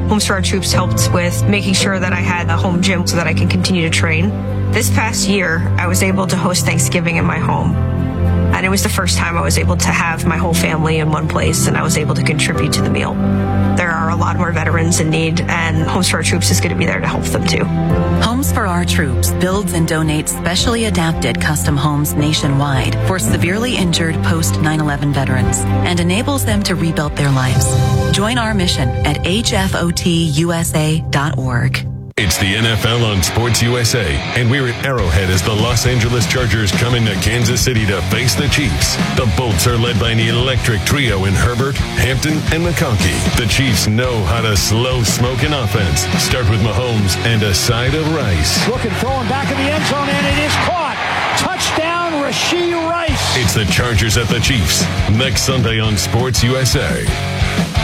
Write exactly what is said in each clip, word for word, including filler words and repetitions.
Homes for Our Troops helped with making sure that I had a home gym so that I can continue to train. This past year, I was able to host Thanksgiving in my home. And it was the first time I was able to have my whole family in one place, and I was able to contribute to the meal. There are a lot more veterans in need, and Homes for Our Troops is going to be there to help them too. Homes for Our Troops builds and donates specially adapted custom homes nationwide for severely injured post nine eleven veterans and enables them to rebuild their lives. Join our mission at H F O T U S A dot org. It's the N F L on Sports U S A, and we're at Arrowhead as the Los Angeles Chargers come into Kansas City to face the Chiefs. The Bolts are led by an electric trio in Herbert, Hampton, and McConkey. The Chiefs know how to slow smoke an offense. Start with Mahomes and a side of rice. Looking, throwing back in the end zone, and it is caught. Touchdown, Rashee Rice. It's the Chargers at the Chiefs, next Sunday on Sports U S A.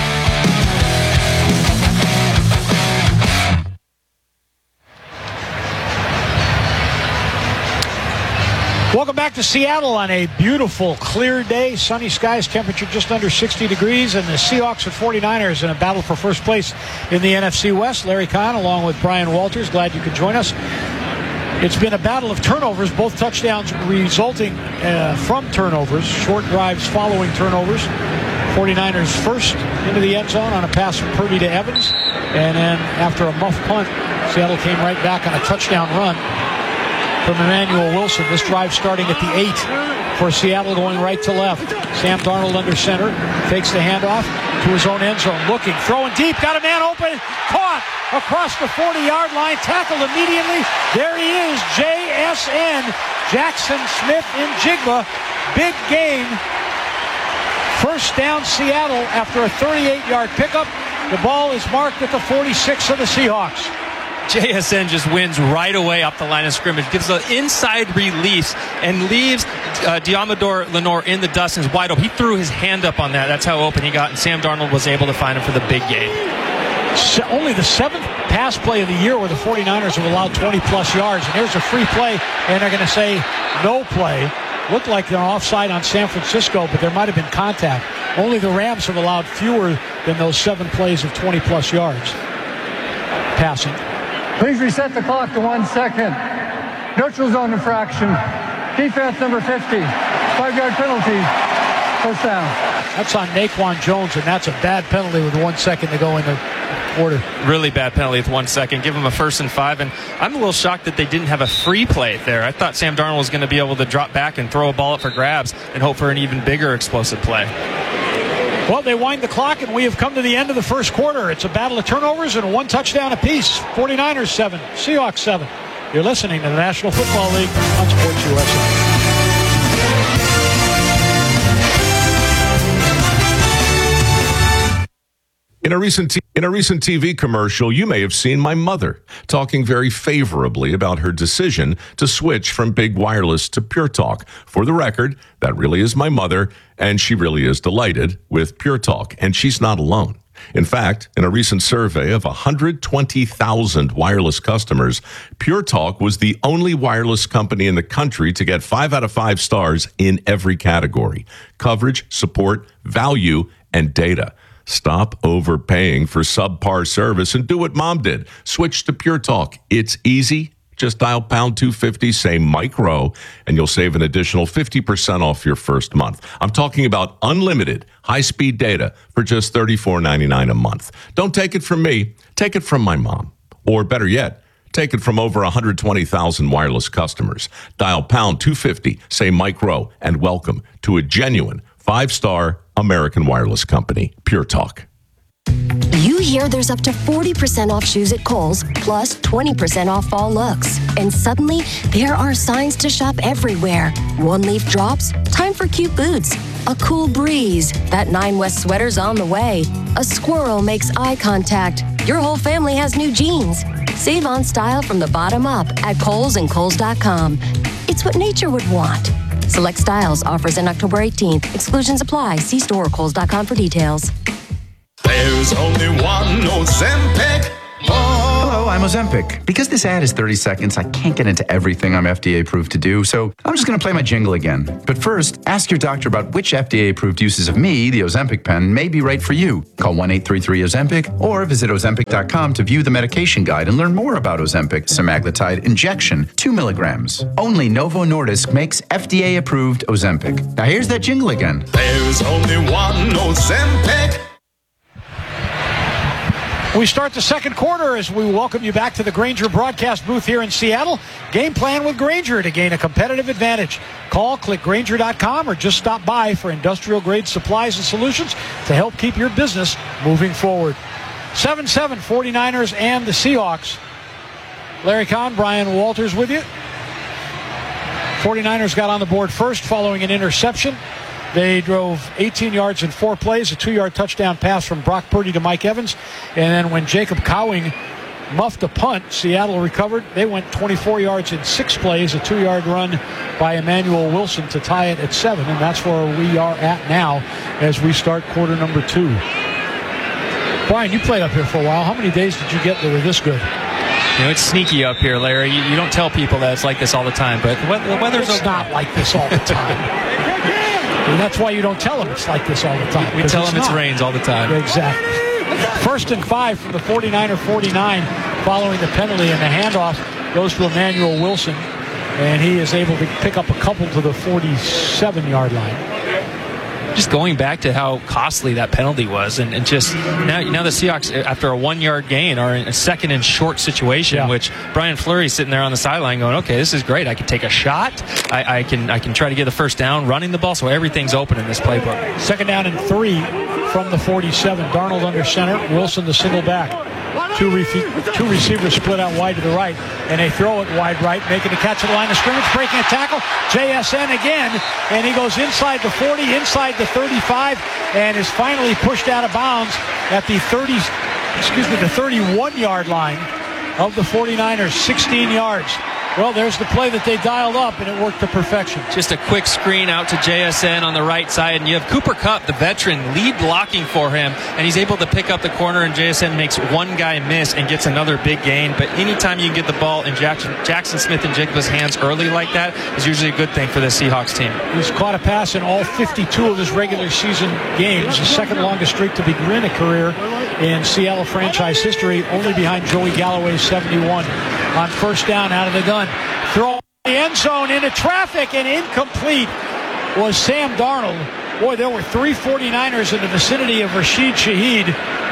Welcome back to Seattle on a beautiful, clear day. Sunny skies, temperature just under sixty degrees, and the Seahawks and forty-niners in a battle for first place in the N F C West. Larry Kahn along with Brian Walters. Glad you could join us. It's been a battle of turnovers, both touchdowns resulting uh, from turnovers, short drives following turnovers. forty-niners first into the end zone on a pass from Purdy to Evans, and then after a muff punt, Seattle came right back on a touchdown run from Emmanuel Wilson. This drive starting at the eight for Seattle, going right to left. Sam Darnold under center, takes the handoff to his own end zone, looking, throwing deep, got a man open, caught across the forty-yard line, tackled immediately. There he is, J S N, Jackson Smith in Jigba. Big gain. First down Seattle after a thirty-eight-yard pickup. The ball is marked at the forty-six of the Seahawks. J S N just wins right away up the line of scrimmage, gives an inside release, and leaves uh, Diamador Lenore in the dust and is wide open. He threw his hand up on that. That's how open he got, and Sam Darnold was able to find him for the big gain. So only the seventh pass play of the year where the forty-niners have allowed twenty-plus yards, and there's a free play, and they're going to say no play. Looked like they're offside on San Francisco, but there might have been contact. Only the Rams have allowed fewer than those seven plays of twenty-plus yards passing. Please reset the clock to one second. Neutral zone infraction. Defense number fifty. Five-yard penalty. First down. That's on Naquan Jones, and that's a bad penalty with one second to go in the quarter. Really bad penalty with one second. Give him a first and five, and I'm a little shocked that they didn't have a free play there. I thought Sam Darnold was going to be able to drop back and throw a ball up for grabs and hope for an even bigger explosive play. Well, they wind the clock, and we have come to the end of the first quarter. It's a battle of turnovers and one touchdown apiece. forty-niners seven, Seahawks seven. You're listening to the National Football League on Sports U S A. In a recent t- in a recent T V commercial, you may have seen my mother talking very favorably about her decision to switch from big wireless to Pure Talk. For the record, that really is my mother, and she really is delighted with Pure Talk, and she's not alone. In fact, in a recent survey of one hundred twenty thousand wireless customers, Pure Talk was the only wireless company in the country to get five out of five stars in every category: coverage, support, value, and data. Stop overpaying for subpar service and do what Mom did. Switch to Pure Talk. It's easy. Just dial pound two fifty, say micro, and you'll save an additional fifty percent off your first month. I'm talking about unlimited high-speed data for just thirty-four ninety-nine a month. Don't take it from me. Take it from my mom. Or better yet, take it from over one hundred twenty thousand wireless customers. Dial pound two fifty, say micro, and welcome to a genuine five-star American wireless company, Pure Talk. You hear there's up to forty percent off shoes at Kohl's, plus twenty percent off fall looks. And suddenly, there are signs to shop everywhere. One leaf drops, time for cute boots. A cool breeze, that Nine West sweater's on the way. A squirrel makes eye contact. Your whole family has new jeans. Save on style from the bottom up at Kohl's and Kohl's dot com. It's what nature would want. Select styles, offers in October eighteenth. Exclusions apply. See store or Kohl's dot com for details. There's only one Ozempic. Oh, I'm Ozempic. Because this ad is thirty seconds, I can't get into everything I'm F D A approved to do, so I'm just going to play my jingle again. But first, ask your doctor about which F D A approved uses of me, the Ozempic pen, may be right for you. Call one eight three three Ozempic or visit Ozempic dot com to view the medication guide and learn more about Ozempic semaglutide injection, two milligrams. Only Novo Nordisk makes F D A approved Ozempic. Now here's that jingle again. There's only one Ozempic. We start the second quarter as we welcome you back to the Grainger broadcast booth here in Seattle. Game plan with Grainger to gain a competitive advantage. Call, click Grainger dot com, or just stop by for industrial-grade supplies and solutions to help keep your business moving forward. seven seven 49ers and the Seahawks. Larry Kahn, Brian Walters with you. 49ers got on the board first following an interception. They drove eighteen yards in four plays, a two-yard touchdown pass from Brock Purdy to Mike Evans. And then when Jacob Cowing muffed a punt, Seattle recovered. They went twenty-four yards in six plays, a two-yard run by Emmanuel Wilson to tie it at seven. And that's where we are at now as we start quarter number two. Brian, you played up here for a while. How many days did you get that were this good? You know, it's sneaky up here, Larry. You, you don't tell people that it's like this all the time, but the, the weather's it's okay. not like this all the time. And that's why you don't tell them it's like this all the time. We tell them it rains all the time. Exactly. First and five from the 49er forty-nine following the penalty, and the handoff goes to Emmanuel Wilson, and he is able to pick up a couple to the forty-seven-yard line. Just going back to how costly that penalty was, and, and just now, now the Seahawks, after a one-yard gain, are in a second and short situation, yeah. which Brian Fleury's sitting there on the sideline going, okay, this is great. I can take a shot. I, I can I can try to get the first down running the ball, so everything's open in this playbook. Second down and three from the forty-seven. Darnold under center. Wilson the single back. Two, re- two receivers split out wide to the right, and they throw it wide right, making the catch at the line of scrimmage, breaking a tackle. J S N again, and he goes inside the forty, inside the thirty-five, and is finally pushed out of bounds at the thirty, excuse me, the thirty-one-yard line of the 49ers, sixteen yards. Well, there's the play that they dialed up, and it worked to perfection. Just a quick screen out to J S N on the right side, and you have Cooper Kupp, the veteran, lead blocking for him, and he's able to pick up the corner, and J S N makes one guy miss and gets another big gain. But anytime you can get the ball in Jackson, Jackson Smith and Jacobs' hands early like that is usually a good thing for the Seahawks team. He's caught a pass in all fifty-two of his regular season games, the second longest streak to begin a career in Seattle franchise history, only behind Joey Galloway's seventy-one. On first down, out of the gun, throw the end zone into traffic, and incomplete was Sam Darnold. Boy, there were three 49ers in the vicinity of Rashid Shaheed,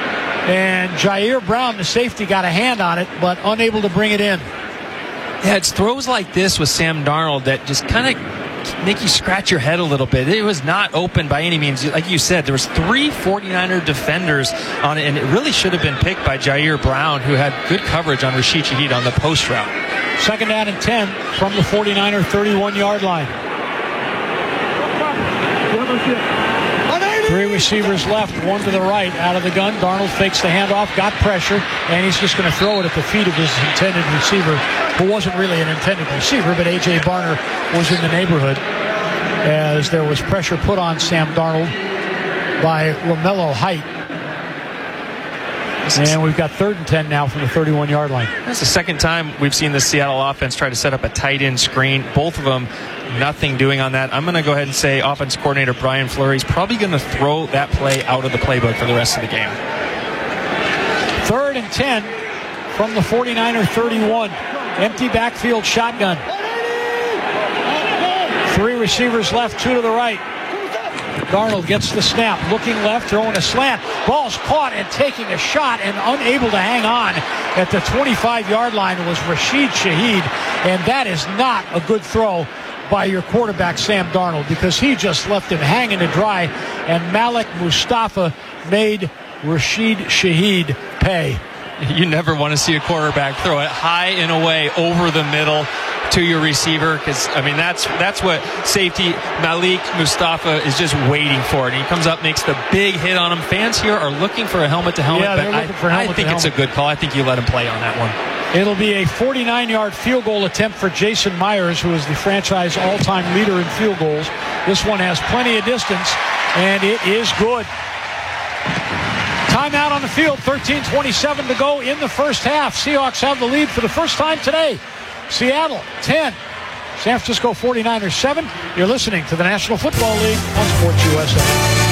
and Jair Brown, the safety, got a hand on it, but unable to bring it in. Yeah, it's throws like this with Sam Darnold that just kind of make you scratch your head a little bit. It was not open by any means. Like you said, there was three 49er defenders on it, and it really should have been picked by Jair Brown, who had good coverage on Rashid Shaheed on the post route. Second down and ten from the 49er thirty-one-yard line. Three receivers left, one to the right, out of the gun. Darnold fakes the handoff, got pressure, and he's just going to throw it at the feet of his intended receiver, who wasn't really an intended receiver, but A J Barner was in the neighborhood as there was pressure put on Sam Darnold by LaMelo Height. And we've got third and ten now from the thirty-one-yard line. That's the second time we've seen the Seattle offense try to set up a tight end screen. Both of them, nothing doing on that. I'm going to go ahead and say offense coordinator Brian Fleury is probably going to throw that play out of the playbook for the rest of the game. Third and ten from the 49er thirty-one. Empty backfield shotgun. Three receivers left, two to the right. Darnold gets the snap, looking left, throwing a slant. Ball's caught and taking a shot and unable to hang on at the twenty-five-yard line was Rashid Shaheed, and that is not a good throw by your quarterback, Sam Darnold, because he just left him hanging to dry, and Malik Mustafa made Rashid Shaheed pay. You never want to see a quarterback throw it high and away over the middle to your receiver, because I mean that's that's what safety Malik Mustafa is just waiting for, and he comes up, makes the big hit on him. Fans here are looking for a helmet to helmet, yeah, but I, for helmet I think to it's helmet. a good call. I think you let him play on that one. It'll be a forty-nine-yard field goal attempt for Jason Myers, who is the franchise all-time leader in field goals. This one has plenty of distance, and it is good. Timeout on the field, thirteen twenty-seven to go in the first half. Seahawks have the lead for the first time today. Seattle, ten. San Francisco forty-niners, seven. You're listening to the National Football League on Sports U S A.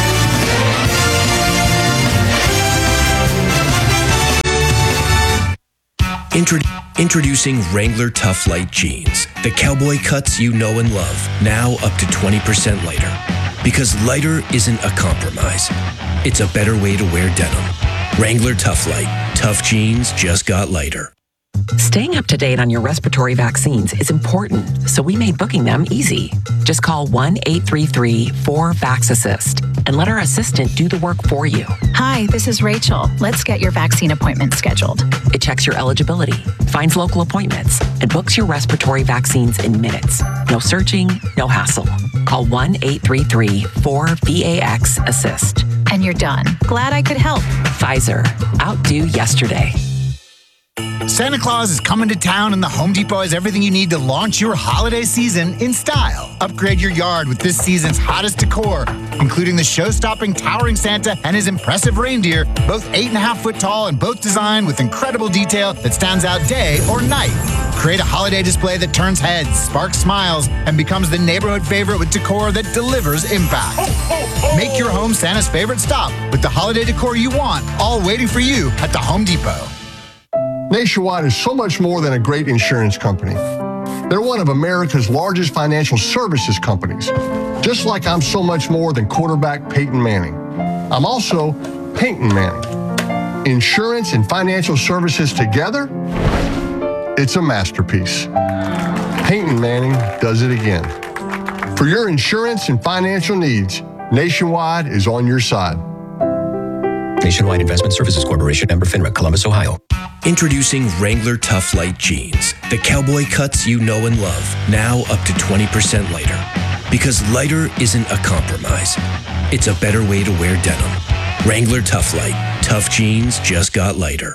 Intro- introducing Wrangler Tough Light Jeans. The cowboy cuts you know and love, now up to twenty percent lighter. Because lighter isn't a compromise. It's a better way to wear denim. Wrangler Tough Light. Tough jeans just got lighter. Staying up to date on your respiratory vaccines is important, so we made booking them easy. Just call one eight three three four vax assist and let our assistant do the work for you. Hi, this is Rachel. Let's get your vaccine appointment scheduled. It checks your eligibility, finds local appointments, and books your respiratory vaccines in minutes. No searching, no hassle. Call one eight three three four V A X assist. And you're done. Glad I could help. Pfizer. Outdo yesterday. Santa Claus is coming to town, and the Home Depot has everything you need to launch your holiday season in style. Upgrade your yard with this season's hottest decor, including the show-stopping towering Santa and his impressive reindeer, both eight and a half foot tall and both designed with incredible detail that stands out day or night. Create a holiday display that turns heads, sparks smiles, and becomes the neighborhood favorite with decor that delivers impact. Make your home Santa's favorite stop with the holiday decor you want, all waiting for you at the Home Depot. Nationwide is so much more than a great insurance company. They're one of America's largest financial services companies, just like I'm so much more than quarterback Peyton Manning. I'm also Peyton Manning. Insurance and financial services together, it's a masterpiece. Peyton Manning does it again. For your insurance and financial needs, Nationwide is on your side. Nationwide Investment Services Corporation, member FINRA, Columbus, Ohio. Introducing Wrangler Tough Light Jeans. The cowboy cuts you know and love, now up to twenty percent lighter. Because lighter isn't a compromise. It's a better way to wear denim. Wrangler Tough Light. Tough jeans just got lighter.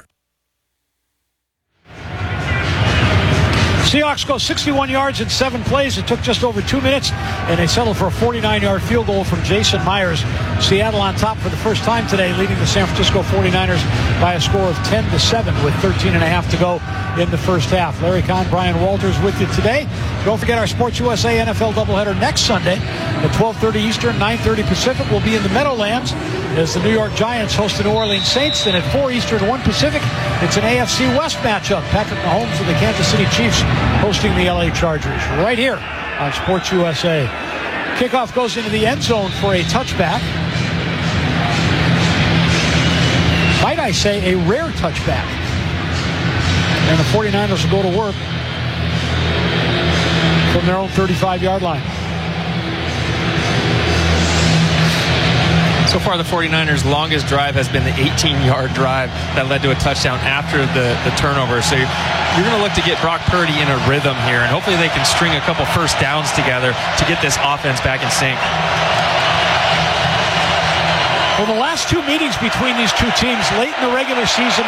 Seahawks go sixty-one yards in seven plays. It took just over two minutes, and they settled for a forty-nine-yard field goal from Jason Myers. Seattle on top for the first time today, leading the San Francisco forty-niners by a score of ten to seven with thirteen and a half to go in the first half. Larry Kahn, Brian Walters with you today. Don't forget our Sports U S A N F L doubleheader next Sunday at twelve thirty Eastern, nine thirty Pacific. We'll be in the Meadowlands as the New York Giants host the New Orleans Saints. Then at four Eastern, one Pacific, it's an A F C West matchup. Patrick Mahomes and the Kansas City Chiefs hosting the L A Chargers right here on Sports U S A. Kickoff goes into the end zone for a touchback. Might I say a rare touchback. And the forty-niners will go to work from their own thirty-five-yard line. So far, the forty-niners' longest drive has been the eighteen-yard drive that led to a touchdown after the, the turnover. So you're, you're going to look to get Brock Purdy in a rhythm here, and hopefully they can string a couple first downs together to get this offense back in sync. Well, the last two meetings between these two teams late in the regular season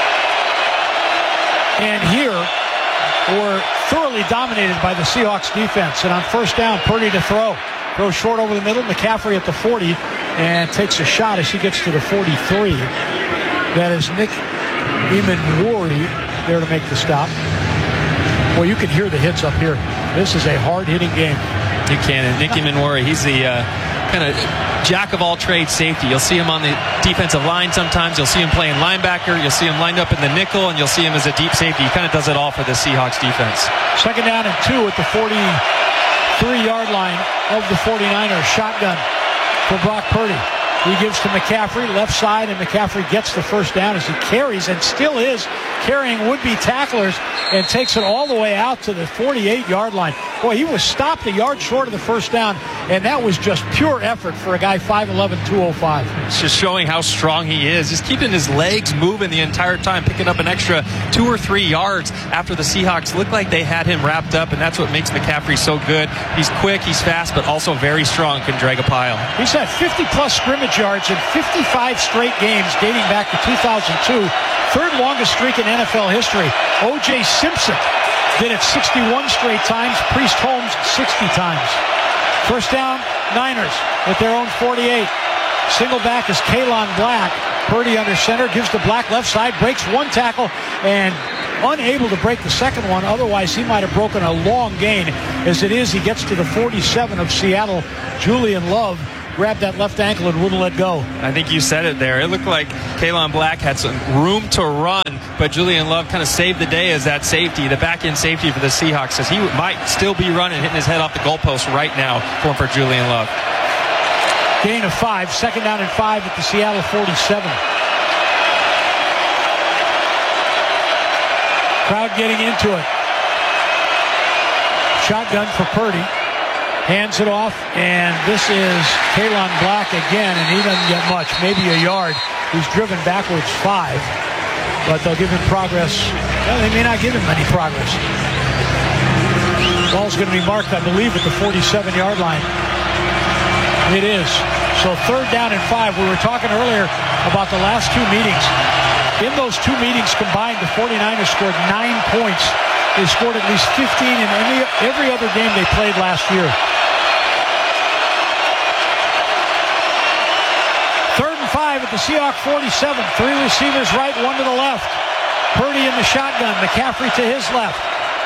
and here were thoroughly dominated by the Seahawks defense. And on first down, Purdy to throw. Throws short over the middle. McCaffrey at the forty and takes a shot as he gets to the forty-three. That is Nick Emanwori there to make the stop. Well, you can hear the hits up here. This is a hard-hitting game. You can. And Nick Emanwori, he's the uh, kind of jack-of-all-trades safety. You'll see him on the defensive line sometimes. You'll see him playing linebacker. You'll see him lined up in the nickel, and you'll see him as a deep safety. He kind of does it all for the Seahawks defense. Second down and two at the forty-three-yard line of the forty-niners. Shotgun for Brock Purdy. He gives to McCaffrey, left side, and McCaffrey gets the first down as he carries and still is carrying would-be tacklers and takes it all the way out to the forty-eight-yard line. Boy, he was stopped a yard short of the first down, and that was just pure effort for a guy five eleven, two oh five. It's just showing how strong he is. Just keeping his legs moving the entire time, picking up an extra two or three yards after the Seahawks looked like they had him wrapped up, and that's what makes McCaffrey so good. He's quick, he's fast, but also very strong, can drag a pile. He's had fifty-plus scrimmage yards in fifty-five straight games dating back to two thousand two. Third longest streak in N F L history. O J Simpson did it sixty-one straight times. Priest Holmes sixty times. First down, Niners with their own forty-eight. Single back is Kalon Black. Purdy under center, gives the Black left side, breaks one tackle, and unable to break the second one. Otherwise, he might have broken a long gain. As it is, he gets to the forty-seven of Seattle. Julian Love grabbed that left ankle and wouldn't let go. I think you said it there. It looked like Kalon Black had some room to run, but Julian Love kind of saved the day as that safety, the back-end safety for the Seahawks, as he might still be running, hitting his head off the goalpost right now going for Julian Love. Gain of five, second down and five at the Seattle forty-seven. Crowd getting into it. Shotgun for Purdy. Hands it off, and this is Kalon Black again, and he doesn't get much, maybe a yard. He's driven backwards five, but they'll give him progress. Well, they may not give him any progress. Ball's going to be marked, I believe, at the forty-seven-yard line. It is. So third down and five. We were talking earlier about the last two meetings. In those two meetings combined, the forty-niners scored nine points. They scored at least fifteen in any, every other game they played last year. Third and five at the Seahawks forty-seven. Three receivers right, one to the left. Purdy in the shotgun. McCaffrey to his left.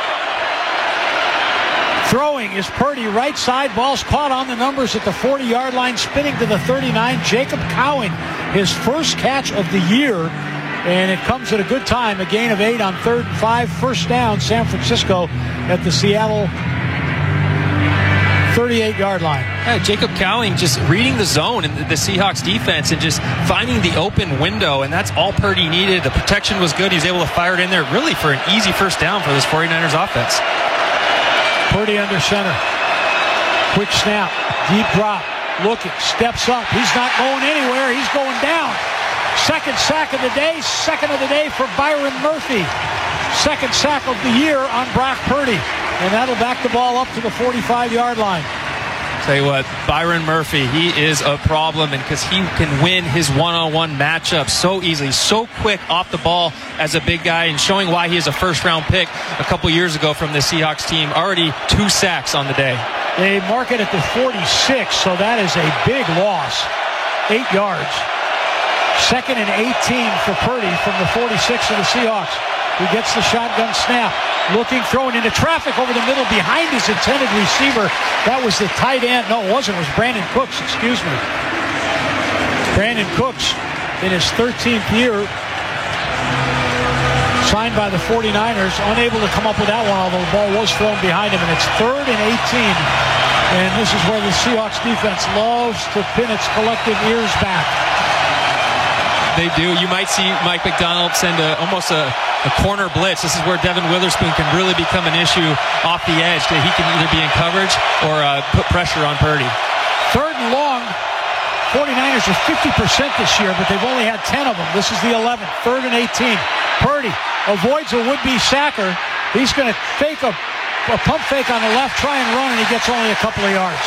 Throwing is Purdy right side. Ball's caught on the numbers at the forty-yard line. Spinning to the thirty-nine. Jacob Cowing, his first catch of the year. And it comes at a good time. A gain of eight on third and five. First down, San Francisco at the Seattle thirty-eight-yard line. Yeah, Jacob Cowing just reading the zone and the Seahawks defense and just finding the open window, and that's all Purdy needed. The protection was good. He's able to fire it in there really for an easy first down for this forty-niners offense. Purdy under center. Quick snap. Deep drop. Looking. Steps up. He's not going anywhere. He's going down. Second sack of the day. Second of the day for Byron Murphy. Second sack of the year on Brock Purdy. And that'll back the ball up to the forty-five-yard line. Tell you what, Byron Murphy, he is a problem, and because he can win his one-on-one matchup so easily, so quick off the ball as a big guy, and showing why he is a first-round pick a couple years ago from the Seahawks team. Already two sacks on the day. They mark it at the forty-six, so that is a big loss. Eight yards. Second and eighteen for Purdy from the forty-six of the Seahawks. He gets the shotgun snap. Looking, throwing into traffic over the middle behind his intended receiver. That was the tight end. No, it wasn't. It was Brandon Cooks. Excuse me. Brandon Cooks in his thirteenth year. Signed by the forty-niners. Unable to come up with that one, although the ball was thrown behind him. And it's third and eighteen. And this is where the Seahawks defense loves to pin its collective ears back. They do. You might see Mike McDonald send a, almost a, a corner blitz. This is where Devin Witherspoon can really become an issue off the edge. That he can either be in coverage or uh, put pressure on Purdy. Third and long. forty-niners are fifty percent this year, but they've only had ten of them. This is the eleventh. Third and eighteen. Purdy avoids a would-be sacker. He's going to fake a, a pump fake on the left, try and run, and he gets only a couple of yards.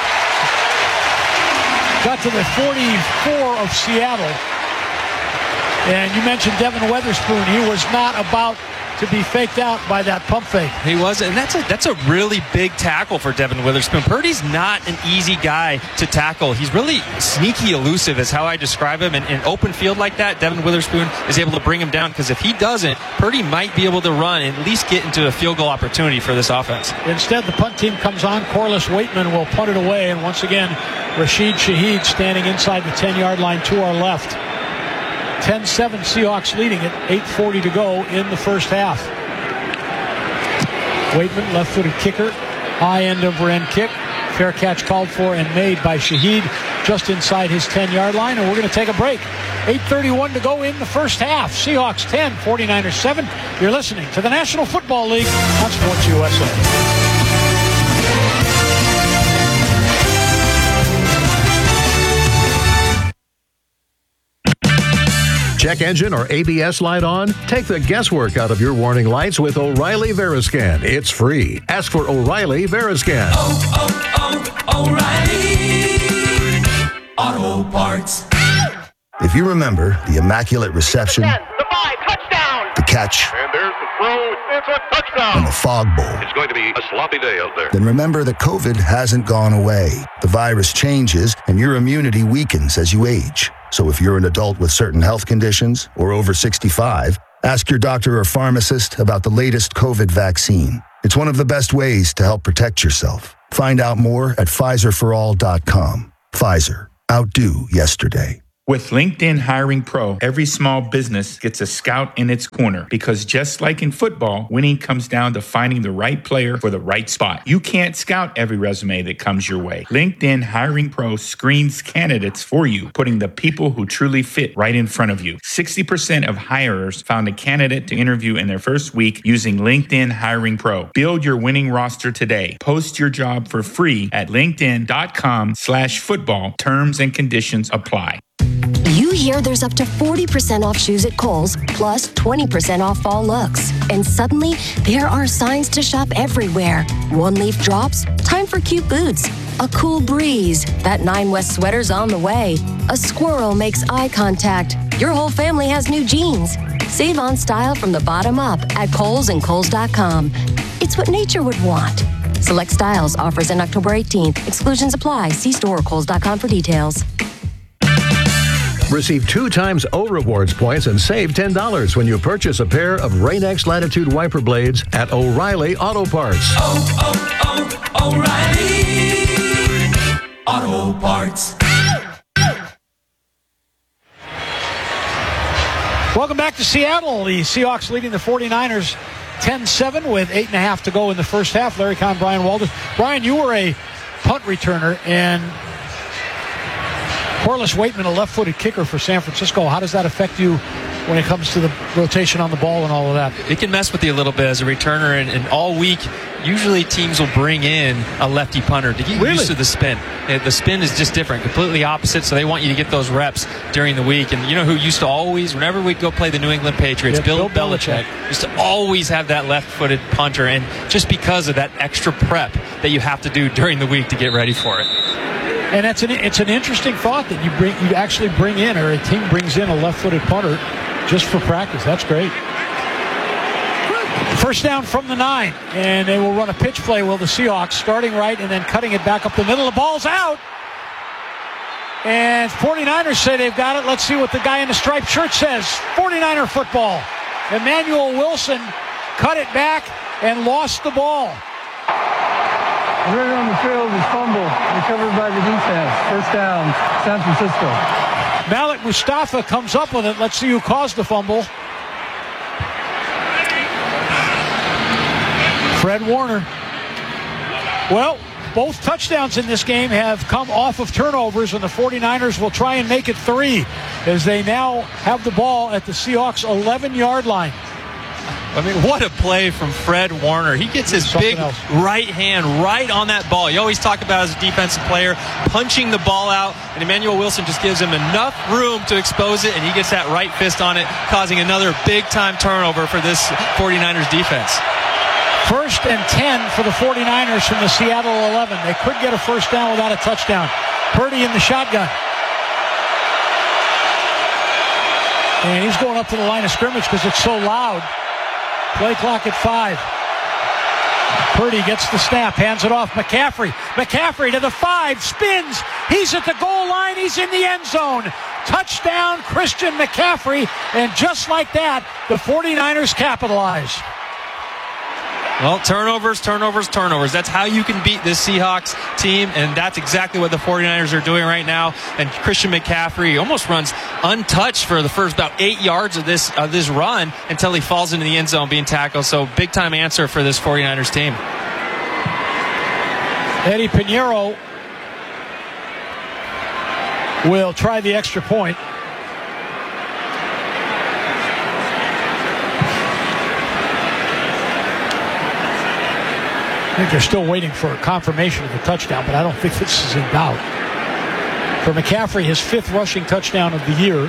Got to the forty-four of Seattle. And you mentioned Devin Witherspoon. He was not about to be faked out by that pump fake. He wasn't. And that's a, that's a really big tackle for Devin Witherspoon. Purdy's not an easy guy to tackle. He's really sneaky elusive is how I describe him. And in open field like that, Devin Witherspoon is able to bring him down, because if he doesn't, Purdy might be able to run and at least get into a field goal opportunity for this offense. Instead, the punt team comes on. Corliss Waitman will punt it away. And once again, Rashid Shaheed standing inside the ten-yard line to our left. ten seven Seahawks leading it. eight forty to go in the first half. Waitman, left-footed kicker. High end over end kick. Fair catch called for and made by Shaheed just inside his ten-yard line. And we're going to take a break. eight thirty-one to go in the first half. Seahawks ten, forty-niners seven. You're listening to the National Football League on Sports U S A. Check engine or A B S light on? Take the guesswork out of your warning lights with O'Reilly Veriscan. It's free. Ask for O'Reilly Veriscan. Oh, oh, oh, O'Reilly Auto Parts. If you remember the Immaculate Reception, ten, the five, touchdown. the catch, And there's the throw. It's a touchdown. and the fog bowl, It's going to be a sloppy day out there. then remember that COVID hasn't gone away. The virus changes, and your immunity weakens as you age. So if you're an adult with certain health conditions or over sixty-five, ask your doctor or pharmacist about the latest COVID vaccine. It's one of the best ways to help protect yourself. Find out more at Pfizer for all dot com. Pfizer. Outdo yesterday. With LinkedIn Hiring Pro, every small business gets a scout in its corner because just like in football, winning comes down to finding the right player for the right spot. You can't scout every resume that comes your way. LinkedIn Hiring Pro screens candidates for you, putting the people who truly fit right in front of you. sixty percent of hirers found a candidate to interview in their first week using LinkedIn Hiring Pro. Build your winning roster today. Post your job for free at linkedin.com slash football. Terms and conditions apply. You hear there's up to forty percent off shoes at Kohl's, plus twenty percent off fall looks. And suddenly, there are signs to shop everywhere. One leaf drops, time for cute boots. A cool breeze, that Nine West sweater's on the way. A squirrel makes eye contact. Your whole family has new jeans. Save on style from the bottom up at Kohl's and Kohl's dot com. It's what nature would want. Select styles, offers in October eighteenth. Exclusions apply. See store or Kohl's dot com for details. Receive two times O Rewards points and save ten dollars when you purchase a pair of Rain-X Latitude wiper blades at O'Reilly Auto Parts. Oh, oh, oh, O'Reilly Auto Parts. Welcome back to Seattle. The Seahawks leading the forty-niners ten seven with eight and a half to go in the first half. Larry Kahn, Brian Walters. Brian, you were a punt returner, and Corliss Waitman, a left-footed kicker for San Francisco. How does that affect you when it comes to the rotation on the ball and all of that? It can mess with you a little bit as a returner, and, and all week, usually teams will bring in a lefty punter to get Really? used to the spin. Uh, The spin is just different, completely opposite, so they want you to get those reps during the week. And you know who used to always, whenever we go play the New England Patriots, Yeah, Bill, Bill Belichick, Belichick. used to always have that left-footed punter, and just because of that extra prep that you have to do during the week to get ready for it. And it's an it's an interesting thought that you bring you actually bring in, or a team brings in a left-footed punter just for practice. That's great. First down from the nine, and they will run a pitch play. Will the Seahawks, starting right and then cutting it back up the middle. The ball's out, and forty-niners say they've got it. Let's see what the guy in the striped shirt says. forty-niner football. Emmanuel Wilson cut it back and lost the ball. Right on the field is fumble, recovered by the defense. First down, San Francisco. Malik Mustafa comes up with it. Let's see who caused the fumble. Fred Warner. Well, both touchdowns in this game have come off of turnovers, and the forty-niners will try and make it three as they now have the ball at the Seahawks' eleven-yard line. I mean, what a play from Fred Warner. He gets his Something big else. right hand right on that ball. You always talk about as a defensive player, punching the ball out, and Emmanuel Wilson just gives him enough room to expose it, and he gets that right fist on it, causing another big-time turnover for this forty-niners defense. First and ten for the forty-niners from the Seattle eleven. They could get a first down without a touchdown. Purdy in the shotgun. And he's going up to the line of scrimmage because it's so loud. Play clock at five. Purdy gets the snap, hands it off. McCaffrey. McCaffrey to the five, spins. He's at the goal line. He's in the end zone. Touchdown, Christian McCaffrey. And just like that, the forty-niners capitalize. Well, turnovers, turnovers, turnovers. That's how you can beat this Seahawks team, and that's exactly what the forty-niners are doing right now. And Christian McCaffrey almost runs untouched for the first about eight yards of this of this run until he falls into the end zone being tackled. So big-time answer for this forty-niners team. Eddie Pinheiro will try the extra point. I think they're still waiting for a confirmation of the touchdown, but I don't think this is in doubt. For McCaffrey, his fifth rushing touchdown of the year.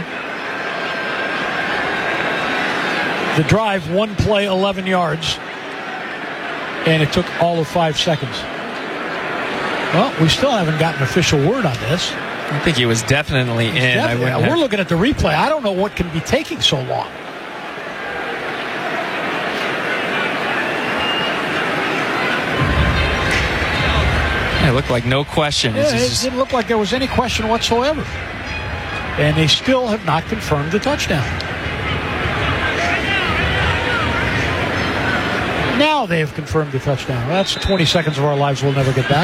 The drive, one play, eleven yards. And it took all of five seconds. Well, we still haven't gotten official word on this. I think he was definitely in. Definitely. I We're have... looking at the replay. I don't know what can be taking so long. looked like no question. Yeah, It's it just- didn't look like there was any question whatsoever. And they still have not confirmed the touchdown. Now they have confirmed the touchdown. That's twenty seconds of our lives we'll never get back.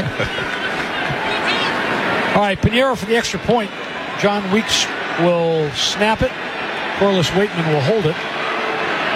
All right, Pinheiro for the extra point. John Weeks will snap it. Corliss Waitman will hold it.